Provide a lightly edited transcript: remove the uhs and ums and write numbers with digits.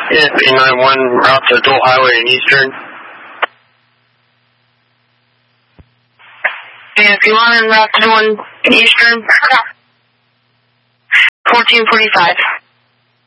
Yeah, B91, route to Dole Highway in Eastern. Yeah, B1, route to 1 Eastern. 1445.